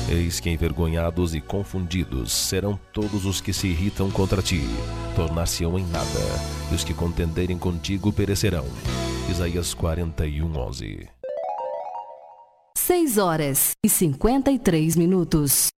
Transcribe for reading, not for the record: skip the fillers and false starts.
Eis que envergonhados e confundidos serão todos os que se irritam contra ti, tornar-se-ão em nada, e os que contenderem contigo perecerão. Isaías 41:11. 6 horas e 53 minutos.